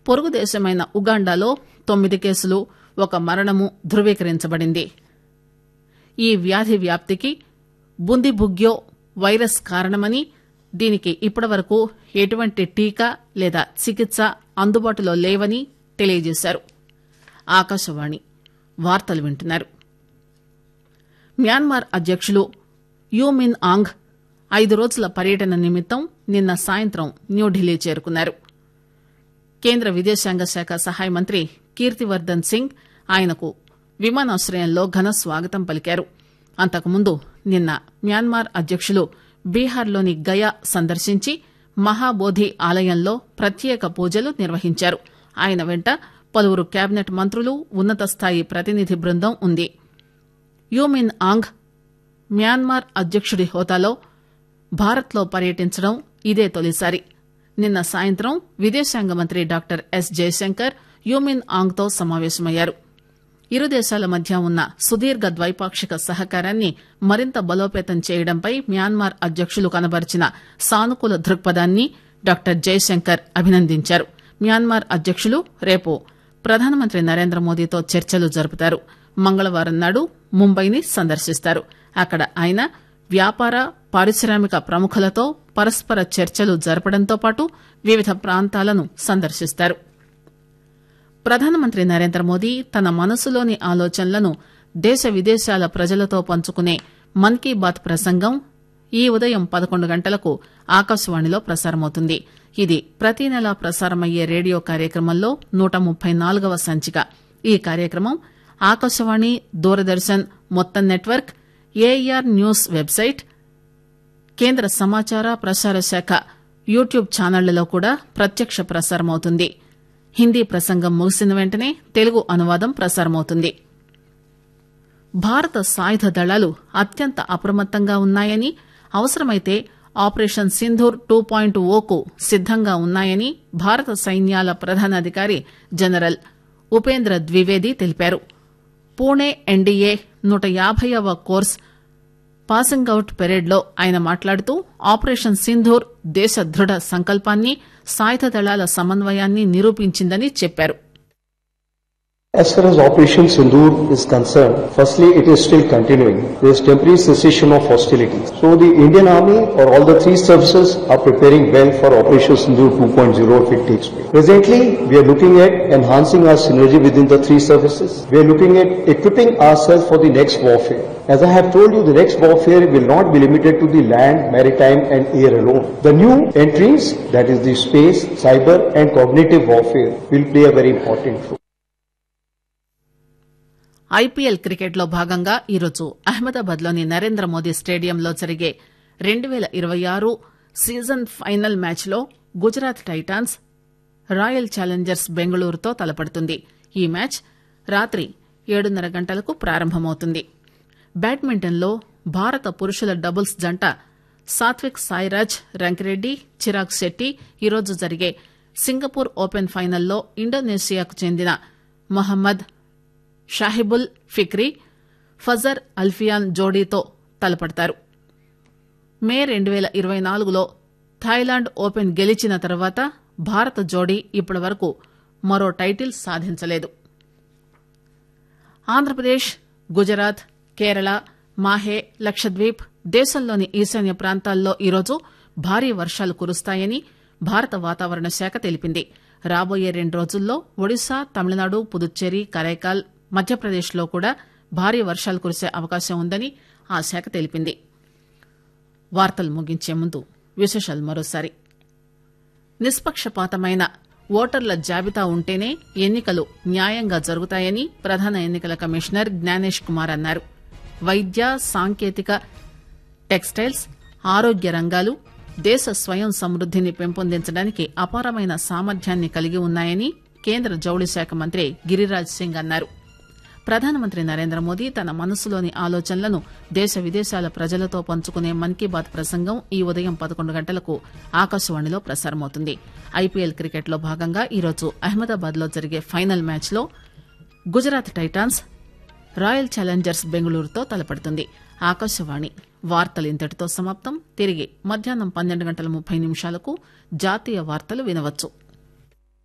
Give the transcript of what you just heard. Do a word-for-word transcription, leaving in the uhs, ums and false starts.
పొరుగు దేశమైన ఉగాండాలో తొమ్మిది కేసులు ఒక మరణము ధృవీకరించబడింది. ఈ వ్యాధి వ్యాప్తికి బుందిబుగ్యో వైరస్ కారణమని, దీనికి ఇప్పటివరకు ఎటువంటి టీకా లేదా చికిత్స అందుబాటులో లేవని తెలియజేశారు. ఆకాశవాణి వార్తలు వింటున్నారు. మ్యాన్మార్ అధ్యకులు యూ మిన్ ఆంగ్ ఐదు రోజుల పర్యటన నిమిత్తం నిన్న సాయంత్రం న్యూఢిల్లీ చేరుకున్నారు. కేంద్ర విదేశాంగ శాఖ సహాయ మంత్రి కీర్తివర్దన్ సింగ్ ఆయనకు విమానాశ్రయంలో ఘన స్వాగతం పలికారు. అంతకుముందు నిన్న మ్యాన్మార్ అధ్యకులు బీహార్లోని గయా సందర్శించి మహాబోధి ఆలయంలో ప్రత్యేక పూజలు నిర్వహించారు. ఆయన వెంట పలువురు కేబినెట్ మంత్రులు, ఉన్నత స్థాయి ప్రతినిధి బృందం ఉంది. యూమిన్ ఆంగ్ మ్యాన్మార్ అధ్యకుడి హోదాలో భారత్లో పర్యటించడం ఇదే తొలిసారి. నిన్న సాయంత్రం విదేశాంగ మంత్రి డాక్టర్ ఎస్ జయశంకర్ యూమిన్ ఆంగ్తో సమావేశమయ్యారు. ఇరు దేశాల మధ్య ఉన్న సుదీర్ఘ ద్వైపాక్షిక సహకారాన్ని మరింత బలోపేతం చేయడంపై మ్యాన్మార్ అధ్యకులు కనబరిచిన సానుకూల దృక్పథాన్ని డాక్టర్ జయశంకర్ అభినందించారు. మ్యాన్మార్ అధ్యకులు రేపు ప్రధానమంత్రి నరేంద్ర మోదీతో చర్చలు జరుపుతారు. మంగళవారం నాడు ముంబైని సందర్శిస్తారు. అక్కడ ఆయన వ్యాపార, పారిశ్రామిక ప్రముఖులతో పరస్పర చర్చలు జరపడంతో పాటు వివిధ ప్రాంతాలను సందర్శిస్తారు. ప్రధానమంత్రి నరేంద్ర మోదీ తన మనసులోని ఆలోచనలను దేశ విదేశాల ప్రజలతో పంచుకునే మన్ కీ బాత్ ప్రసంగం ఈ ఉదయం పదకొండు గంటలకు ఆకాశవాణిలో ప్రసారమవుతుంది. ఇది ప్రతి నెలా ప్రసారమయ్యే రేడియో కార్యక్రమంలో నూట ముప్పై నాలుగవ సంచిక. ఈ కార్యక్రమం ఆకాశవాణి, దూరదర్శన్ మొత్తం నెట్వర్క్, ఏఆర్ న్యూస్ వెబ్సైట్, కేంద్ర సమాచార ప్రసార శాఖ యూట్యూబ్ ఛానళ్లలో కూడా ప్రత్యక్ష ప్రసారమవుతుంది. హిందీ ప్రసంగం ముగిసిన వెంటనే తెలుగు అనువాదం ప్రసారమవుతుంది. భారత సాయుధ దళాలు అత్యంత అప్రమత్తంగా ఉన్నాయని, అవసరమైతే ఆపరేషన్ సింధూర్ టూ పాయింట్ ఓకు సిద్దంగా ఉన్నాయని భారత సైన్యాల ప్రధానాధికారి జనరల్ ఉపేంద్ర ద్వివేది తెలిపారు. పూణే ఎన్డీఏ నూట యాభైవ కోర్స్ పాసింగ్ అవుట్ పెరేడ్లో ఆయన మాట్లాడుతూ ఆపరేషన్ సింధూర్ దేశ దృఢ సంకల్పాన్ని, సాయుధ దళాల సమన్వయాన్ని నిరూపించిందని చెప్పారు. As far as Operation Sindoor is concerned, firstly, it is still continuing. There is temporary cessation of hostilities. So the Indian Army or all the three services are preparing well for Operation Sindoor two point oh if it takes place. Presently, we are looking at enhancing our synergy within the three services. We are looking at equipping ourselves for the next warfare. As I have told you, the next warfare will not be limited to the land, maritime and air alone. The new entries, that is the space, cyber and cognitive warfare, will play a very important role. IPL క్రికెట్లో భాగంగా ఈరోజు అహ్మదాబాద్ లోని నరేంద్ర మోదీ స్టేడియంలో జరిగే రెండు పేల ఇరవై ఆరు సీజన్ ఫైనల్ మ్యాచ్ లో గుజరాత్ టైటాన్స్ రాయల్ ఛాలెంజర్స్ బెంగళూరుతో తలపడుతుంది. ఈ మ్యాచ్ రాత్రి ఏడున్నర గంటలకు ప్రారంభమవుతుంది. బ్యాడ్మింటన్ లో భారత పురుషుల డబుల్స్ జంట సాత్విక్ సాయిరాజ్ రంకిరెడ్డి, చిరాగ్ శెట్టి ఈరోజు జరిగే సింగపూర్ ఓపెన్ ఫైనల్లో ఇండోనేషియాకు చెందిన మొహమ్మద్ షాహిబుల్ ఫిక్రీ, ఫజర్ అల్ఫియాన్ జోడీతో తలపడతారు. మే రెండు పేల ఇరవై నాలుగులో థాయిలాండ్ ఓపెన్ గెలిచిన తర్వాత భారత జోడీ ఇప్పటి వరకు మరో టైటిల్ సాధించలేదు. ఆంధ్రప్రదేశ్, గుజరాత్, కేరళ, మాహే, లక్షద్వీప్, దేశంలోని ఈశాన్య ప్రాంతాల్లో ఈరోజు భారీ వర్షాలు కురుస్తాయని భారత వాతావరణ శాఖ తెలిపింది. రాబోయే రెండు రోజుల్లో ఒడిశా, తమిళనాడు, పుదుచ్చేరి, కరైకాల్, మధ్యప్రదేశ్ లో కూడా భారీ వర్షాలు కురిసే అవకాశం ఉందని ఆ శాఖ తెలిపింది. వార్తలు ముగించే ముందు విశేషాలు మరోసారి. నిష్పక్షపాతమైన ఓటర్ల జాబితా ఉంటేనే ఎన్నికలు న్యాయంగా జరుగుతాయని ప్రధాన ఎన్నికల కమిషనర్ జ్ఞానేష్ కుమార్ అన్నారు. వైద్య, సాంకేతిక, టెక్స్టైల్స్, ఆరోగ్య రంగాలు దేశ స్వయం సమృద్దిని పెంపొందించడానికి అపారమైన సామర్థ్యాన్ని కలిగి ఉన్నాయని కేంద్ర జౌళి శాఖ మంత్రి గిరిరాజ్ సింగ్ అన్నారు. ప్రధానమంత్రి నరేంద్ర మోదీ తన మనసులోని ఆలోచనలను దేశ విదేశాల ప్రజలతో పంచుకునే మన్ కీ బాత్ ప్రసంగం ఈ ఉదయం పదకొండు గంటలకు ఆకాశవాణిలో ప్రసారమవుతుంది. ఐపీఎల్ క్రికెట్లో భాగంగా ఈరోజు అహ్మదాబాద్ లో జరిగే ఫైనల్ మ్యాచ్ లో గుజరాత్ టైటాన్స్ రాయల్ ఛాలెంజర్స్ బెంగళూరుతో తలపడుతుంది. ఆకాశవాణి వార్తలు ఇంతటితో సమాప్తం. తిరిగి మధ్యాహ్నం పన్నెండు గంటల ముప్పై నిమిషాలకు జాతీయ వార్తలు వినవచ్చు.